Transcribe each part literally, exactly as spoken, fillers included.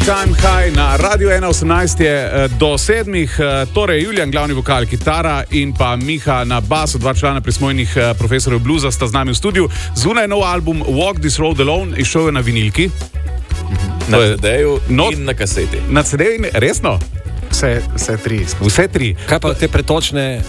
Time High na Radio ena osemnajst je do sedmih, torej Julijan, glavni vokal, kitara in pa Miha na basu, dva člana prismojnih profesorjev bluza sta z nami v studiu. Zunaj nov album Walk This Road Alone, izšel je na vinilki. Na C D-ju no, in na kaseti. Na C D-ju in resno? Vse, vse tri. Vse tri. Kaj pa te pretočne...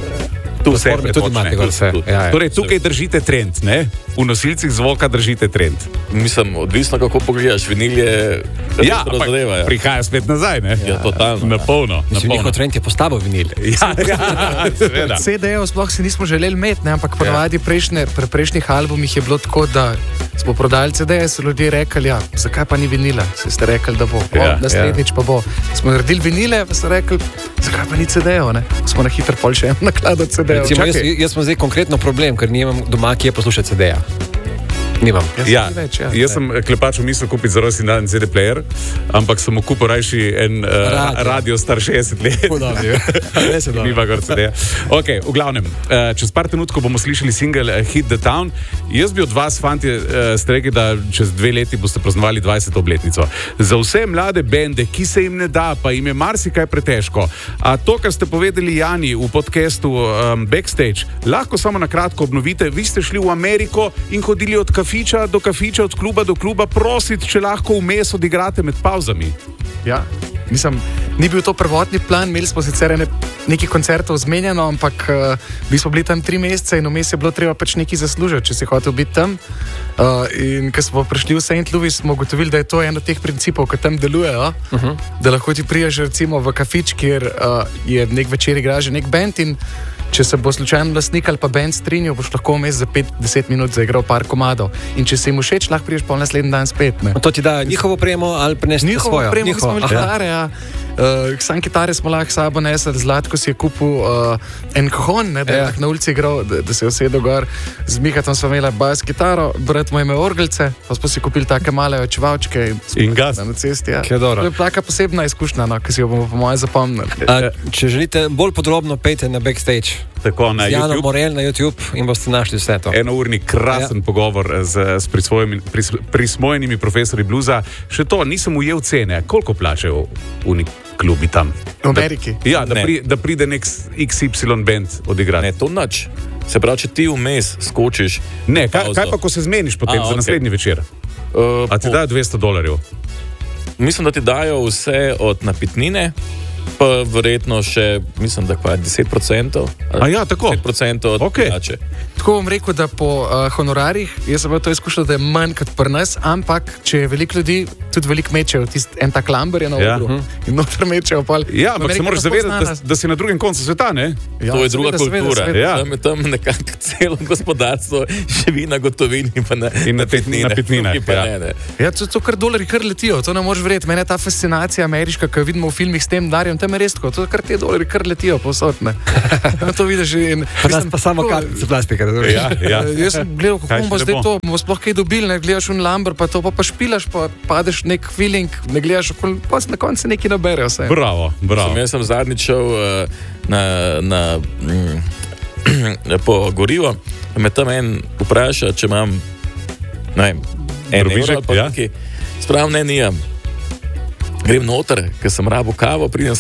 Tu vse pretočne. Vse. Ja, ja. Torej, tukaj držite trend, ne? V nosilcih zvoka držite trend. Mislim, odvisno kako pogledaš, vinil je... Ja, ampak prihaja spet nazaj, ne? Ja, totalno. Na polno. Mislim, njihov trend je postavil vinil. Ja, ja, seveda. C D-jev sploh si nismo želeli imeti, ne? Ampak ponovadi prejšnje, pri prejšnjih albumih je bilo tako, da smo prodali C D-je, so ljudje rekli, ja, zakaj pa ni vinila? Se ste rekli, da bo. O, ja, naslednjič ja. pa bo. Smo naredili vinile, pa so rekli, zakaj pa ni C D-jev, ne? Smo na hitro pol še en naklad od C D-jev. Recimo, jaz, jaz sem zdaj konkretno problem, ker nimam doma, ki je poslušati C D-ja. Nimam. Ja, več, ja. Jaz sem klepaču mislil kupiti za rojstni dan C D player, ampak sem mu kupil rajši en uh, radio. radio star šestdeset let. Podobno. Ni pa gor C D. Ok, v glavnem, uh, čez par trenutkov bomo slišali single uh, Hit the Town. Jaz bi od vas, fantje, uh, ste rekli, da čez dve leti boste praznovali dvajseto obletnico. Za vse mlade bende, ki se jim ne da, pa jim je marsikaj pretežko. A to, kar ste povedali Jani v podcastu um, Backstage, lahko samo na kratko obnovite. Vi ste šli v Ameriko in hodili od kafiča do kafiča, od kluba do kluba, prositi, če lahko vmes odigrate med pauzami. Ja, mislim, ni bil to prvotni plan, imeli smo sicer ne, nekaj koncertov zmenjeno, ampak uh, mi smo bili tam tri mesece in vmes je bilo treba pač nekaj zaslužiti, če si hotel biti tam. Uh, in ko smo prišli v Saint Louis, smo ugotovili, da je to eno od teh principov, ki tam delujejo, uh-huh. da lahko ti priješ recimo v kafič, kjer uh, je nek večer igra že nek band in če se bo slučajno lastnik ali pa band strinjal, boš lahko vmes za pet do deset minut zaigral par komadov. In če se jim všeč, lahko priješ pa naslednji dan spet. Ne? To ti da njihovo premo ali prinesete svojo? Njihovo premo, mi smo imeli kitare, ja. Uh, sam kitare smo lahko sabo nesli, Zlatko si je kupil uh, en kohon, ne, da je ja. na ulici igral, da, da se je usedel gor. Z Mihatom smo imeli bas kitaro, brat mu je imel orgelce, pa smo si kupili take male očevalčke in gas na cesti. Ja. To je taka posebna izkušnja, no, ki si jo bomo po mojem zapomnili. A, če želite bolj podrobno, pejte na Backstage. Tako, na z Janom Morel na YouTube in boste našli vse to. Enourni krasen ja. pogovor z, z pris, prismojenimi profesori bluza. Še to, nisem ujel cene. Koliko plačajo v klubi tam? V Ameriki? Da, ja, da, pri, da pride nek X Y band odigrati. Ne, to nič. Se pravi, če ti vmes skočiš... Ne, kaj, kaj pa, ko se zmeniš potem A, za okay. naslednji večer? Uh, A ti po... dajo dvesto dolarjev? Mislim, da ti dajo vse od napitnine, pa verjetno še, mislim, da kva deset procentov. A ja, tako? deset procentov od okay. plače. Tako bom rekel, da po uh, honorarjih, jaz sem to izkušal, da je manj kot pri nas, ampak če je veliko ljudi, tudi veliko mečejo, tist en tak lamber je na odru. Ja. In noter mečejo pol. Ja, ampak se moraš zavedati, da, da si na drugem koncu sveta, ne? Ja, to je druga seveda, kultura. Seveda, seveda. Ja. Tam je tam nekako celo gospodarstvo živi na gotovini pa na, in na pitnine. Na pitnine. Pa ja. ne, ne. Ja, to, to kar dolari kar letijo, to ne moreš verjeti. Mene je ta fascinacija ameriška, ki jo vidimo v filmih s tem darjem, tam je res tako. To kar te dolari kar letijo povsod, ne. To vidiš in... Pa nas pa samo kartice plastika. Ja, ja. Jaz sem gledal, kako bo zdaj to, bomo sploh kaj dobili, ne gledaš un lamber, pa to pa pa špilaš, pa padeš nek feeling, ne gledaš, pa na koncu neki nabere vse. Bravo, bravo. Sem, jaz sem zadnjič šel uh, na, na, mm, po gorivo, me tam en vpraša, če imam, ne vem, en evro ali pa ja. nekaj. Spravim, ne, nijem. Grem noter, ker sem rabo kavo, pridem